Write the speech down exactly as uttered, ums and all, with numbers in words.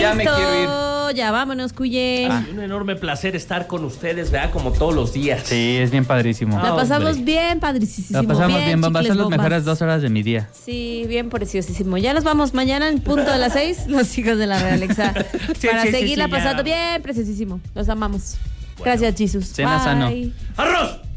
ya me quiero ir. Ya vámonos, Cuye. Ha sido un enorme placer estar con ustedes, ¿verdad? Como todos los días. Sí, es bien padrísimo. La Ah, pasamos hombre. bien, padricísimo. La pasamos bien, van a ser las bombas. mejores dos horas de mi día. Sí, bien preciosísimo. Ya nos vamos mañana en punto de las seis, los hijos de la Realexa. Sí, para sí, sí, seguirla sí, ya. pasando bien, preciosísimo. Los amamos. Bueno. Gracias, Jesus. Cena sano. Bye. ¡Arroz!